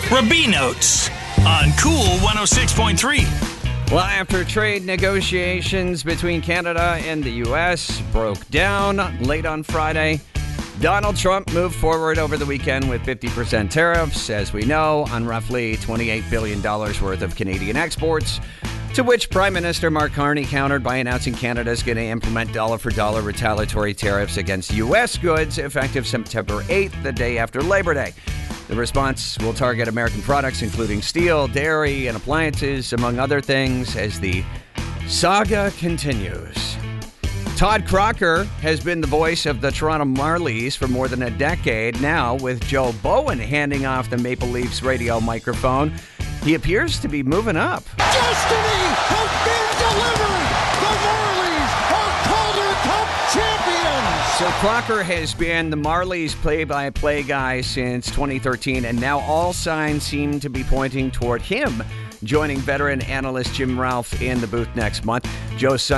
Rabinotes on Cool 106.3. Well, after trade negotiations between Canada and the U.S. broke down late on Friday, Donald Trump moved forward over the weekend with 50% tariffs, as we know, on roughly $28 billion worth of Canadian exports, to which Prime Minister Mark Carney countered by announcing Canada is going to implement dollar-for-dollar retaliatory tariffs against U.S. goods effective September 8th, the day after Labor Day. The response will target American products, including steel, dairy, and appliances, among other things, as the saga continues. Todd Crocker has been the voice of the Toronto Marlies for more than a decade now, with Joe Bowen handing off the Maple Leafs radio microphone. He appears to be moving up. Destiny has been delivered. The Marlies are Calder Cup champions. So Crocker has been the Marlies play-by-play guy since 2013, and now all signs seem to be pointing toward him joining veteran analyst Jim Ralph in the booth next month. Joe's son